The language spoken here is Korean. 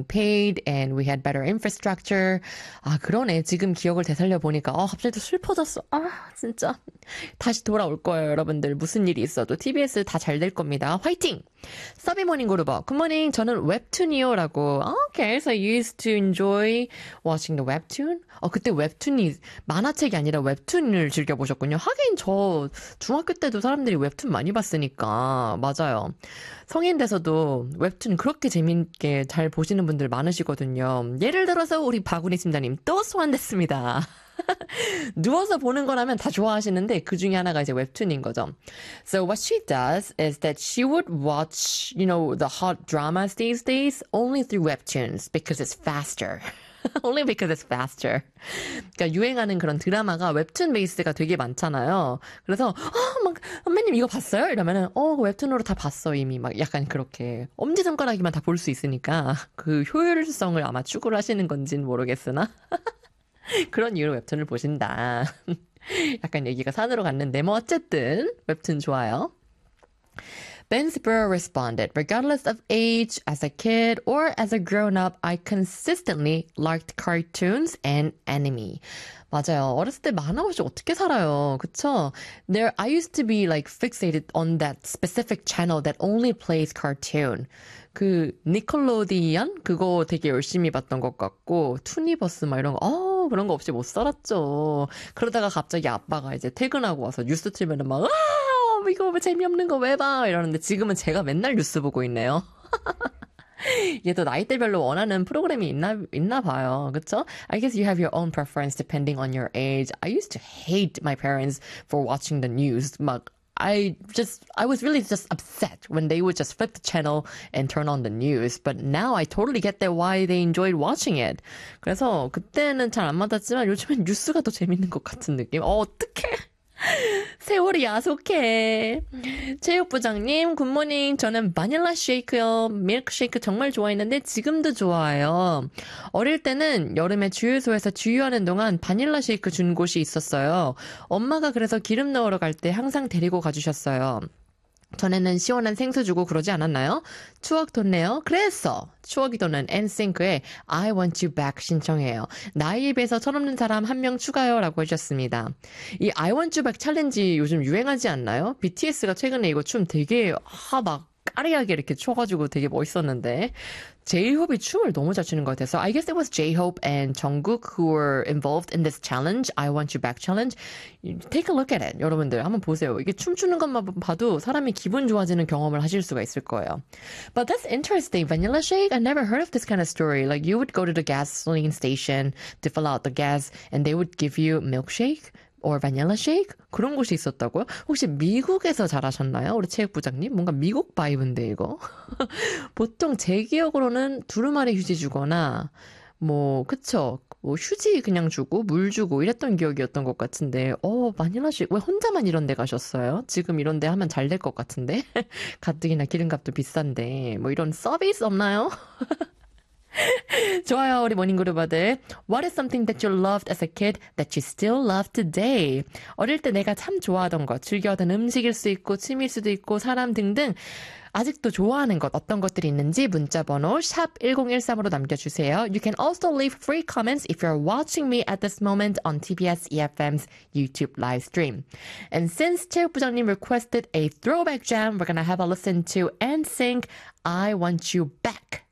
paid and we had better infrastructure. 아, 그러네. 지금 기억을 되살려 보니까 갑자기 또 슬퍼졌어. 진짜. 다시 돌아올 거예요, 여러분들. 무슨 일이 있어도 TBS 다 잘 될 겁니다. 화이팅! 서비모닝 그루버. 굿모닝. 저는 웹툰이요. 라고. Okay, so you used to enjoy watching the webtoon? 그때 웹툰이 만화책이 아니라 웹툰을 즐겨보셨군요. 하긴 저 중학교 때도 사람들이 웹툰 많이 봤으니까. 맞아요. 성인 돼서도 웹툰 그렇게 재밌게 잘 보시는 분들 많으시거든요. 예를 들어서 우리 바구니 팀장님 또 소환됐습니다. 누워서 보는 거라면 다 좋아하시는데 그 중에 하나가 이제 웹툰인 거죠. So what she does is that she would watch, the hot dramas these days only through webtoons because it's faster. Only because it's faster. 그러니까 유행하는 그런 드라마가 웹툰 베이스가 되게 많잖아요. 그래서 막 선배님 이거 봤어요? 이러면은 웹툰으로 다 봤어 이미 막 약간 그렇게 엄지손가락이만 다 볼 수 있으니까 그 효율성을 아마 추구를 하시는 건지는 모르겠으나 그런 이유로 웹툰을 보신다. 약간 얘기가 산으로 갔는데 뭐 어쨌든 웹툰 좋아요. Ben Spur responded, regardless of age, as a kid or as a grown-up, I consistently liked cartoons and anime. 맞아요. 어렸을 때 만화 없이 어떻게 살아요. 그쵸? I used to be like fixated on that specific channel that only plays cartoon. 그 니콜로디언 그거 되게 열심히 봤던 것 같고 투니버스 막 이런 거 그런 거 없이 못 살았죠. 그러다가 갑자기 아빠가 이제 퇴근하고 와서 뉴스 틀면은 막 이거 재미없는 거 왜 봐? 이러는데 지금은 제가 맨날 뉴스 보고 있네요. 이게 또 나이대별로 원하는 프로그램이 있나 봐요. 그쵸? I guess you have your own preference depending on your age. I used to hate my parents for watching the news. 막 I was really just upset when they would just flip the channel and turn on the news. But now I totally get that why they enjoyed watching it. 그래서 그때는 잘 안 맞았지만 요즘엔 뉴스가 더 재밌는 것 같은 느낌. 어떡해. 세월이 야속해. 체육부장님 굿모닝. 저는 바닐라 쉐이크요. 밀크쉐이크 정말 좋아했는데 지금도 좋아해요. 어릴 때는 여름에 주유소에서 주유하는 동안 바닐라 쉐이크 준 곳이 있었어요. 엄마가 그래서 기름 넣으러 갈 때 항상 데리고 가주셨어요. 전에는 시원한 생수 주고 그러지 않았나요? 추억 돋네요. 그래서 추억이 돋는 엔싱크의 I want you back 신청해요. 나이에 비해서 철없는 사람 한 명 추가요 라고 해주셨습니다. 이 I want you back 챌린지 요즘 유행하지 않나요? BTS가 최근에 이거 춤 되게 막 까리하게 이렇게 춰가지고 되게 멋있었는데 J-Hope이 춤을 너무 잘 추는 것 같아서 I guess it was J-Hope and Jungkook who were involved in this challenge, I Want You Back challenge. Take a look at it. 여러분들 한번 보세요. 이게 춤추는 것만 봐도 사람이 기분 좋아지는 경험을 하실 수가 있을 거예요. But that's interesting. Vanilla Shake? I never heard of this kind of story. Like you would go to the gasoline station to fill out the gas and they would give you milkshake? or vanilla shake? 그런 곳이 있었다고요? 혹시 미국에서 자라셨나요? 우리 체육부장님? 뭔가 미국 바이브인데 이거? 보통 제 기억으로는 두루마리 휴지 주거나 그쵸? 휴지 그냥 주고 물 주고 이랬던 기억이었던 것 같은데 바닐라 쉐이크 왜 혼자만 이런 데 가셨어요? 지금 이런 데 하면 잘 될 것 같은데? 가뜩이나 기름값도 비싼데 이런 서비스 없나요? 좋아요, 우리 모닝그룹아들. What is something that you loved as a kid that you still love today? 어릴 때 내가 참 좋아하던 것, 즐겨하던 음식일 수 있고 취미일 수도 있고 사람 등등 아직도 좋아하는 것 어떤 것들이 있는지 문자번호 샵 1013으로 남겨주세요. You can also leave free comments if you're watching me at this moment on TBS EFM's YouTube live stream. And since 체육부장님 requested a throwback jam, we're gonna have a listen to NSYNC I Want You Back.